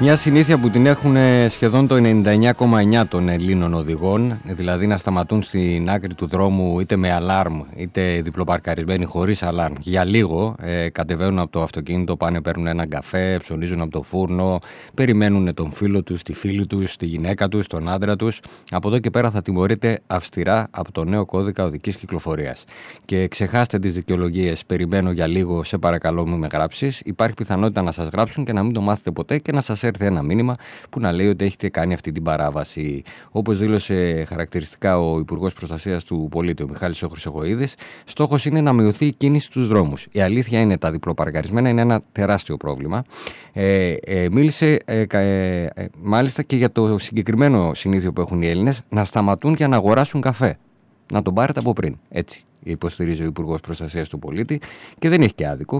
Μια συνήθεια που την έχουν σχεδόν το 99,9% των Ελλήνων οδηγών, δηλαδή να σταματούν στην άκρη του δρόμου είτε με αλάρμ είτε διπλοπαρκαρισμένοι χωρίς αλάρμ. Για λίγο κατεβαίνουν από το αυτοκίνητο, πάνε παίρνουν έναν καφέ, ψωνίζουν από το φούρνο, περιμένουν τον φίλο τους, τη φίλη τους, τη γυναίκα τους, τον άντρα τους. Από εδώ και πέρα θα τιμωρείται αυστηρά από το νέο κώδικα οδικής κυκλοφορίας. Και ξεχάστε τις δικαιολογίες, περιμένω για λίγο, σε παρακαλώ μην με γράψεις. Υπάρχει πιθανότητα να σας γράψουν και να μην το μάθετε ποτέ και να σας έρθει ένα μήνυμα που να λέει ότι έχετε κάνει αυτή την παράβαση. Όπως δήλωσε χαρακτηριστικά ο Υπουργός Προστασίας του Πολίτη, ο Μιχάλης ο Χρυσοχοΐδης, στόχος είναι να μειωθεί η κίνηση στους δρόμους. Η αλήθεια είναι τα διπλοπαρκαρισμένα είναι ένα τεράστιο πρόβλημα. Μίλησε μάλιστα και για το συγκεκριμένο συνήθειο που έχουν οι Έλληνες, να σταματούν και να αγοράσουν καφέ. Να τον πάρετε από πριν, έτσι υποστηρίζει ο Υπουργός Προστασίας του Πολίτη και δεν έχει και άδικο.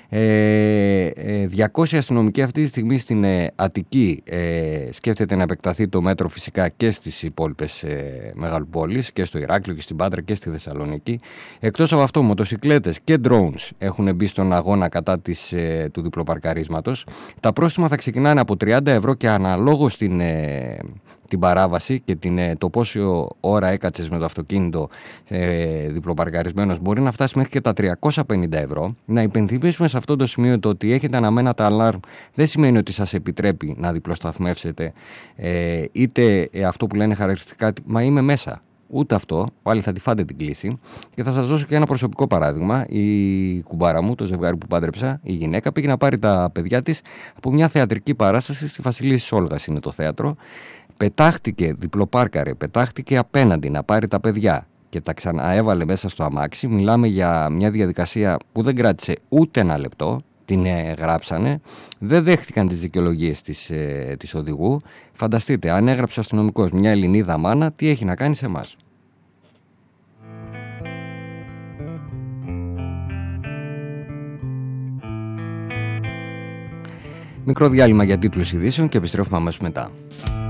200 αστυνομικοί αυτή τη στιγμή στην Αττική σκέφτεται να επεκταθεί το μέτρο φυσικά και στις υπόλοιπες μεγαλοπόλεις, και στο Ηράκλειο και στην Πάτρα και στη Θεσσαλονίκη. Εκτός από αυτό, μοτοσικλέτες και drones έχουν μπει στον αγώνα κατά του διπλοπαρκαρίσματος. Τα πρόστιμα θα ξεκινάνε από 30 ευρώ και αναλόγως την παράβαση και το πόση ώρα έκατσες με το αυτοκίνητο διπλοπαρκαρισμένος μπορεί να φτάσει μέχρι και τα 350 ευρώ. Να υπενθυμίσουμε σε αυτό το σημείο το ότι έχετε αναμένα τα αλάρμ δεν σημαίνει ότι σας επιτρέπει να διπλοσταθμεύσετε είτε αυτό που λένε χαρακτηριστικά «μα είμαι μέσα». Ούτε αυτό, πάλι θα τη φάτε την κλίση. Και θα σας δώσω και ένα προσωπικό παράδειγμα. Η κουμπάρα μου, το ζευγάρι που πάντρεψα, η γυναίκα, πήγε να πάρει τα παιδιά της από μια θεατρική παράσταση στη Βασιλής Σόλγας, είναι το θέατρο. Πετάχτηκε, διπλοπάρκαρε, πετάχτηκε απέναντι να πάρει τα παιδιά και τα ξαναέβαλε μέσα στο αμάξι. Μιλάμε για μια διαδικασία που δεν κράτησε ούτε ένα λεπτό. Την γράψανε, δεν δέχτηκαν τις δικαιολογίες της οδηγού. Φανταστείτε, αν έγραψε ο αστυνομικός μια Ελληνίδα μάνα, τι έχει να κάνει σε εμάς. Μικρό διάλειμμα για τίτλους ειδήσεων και επιστρέφουμε αμέσως μετά.